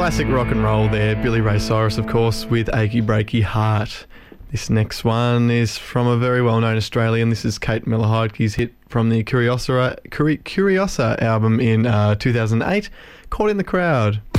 Classic rock and roll there. Billy Ray Cyrus, of course, with Achy Breaky Heart. This next one is from a very well-known Australian. This is Kate Miller-Heidke's hit from the Curiosa album in 2008, Caught in the Crowd.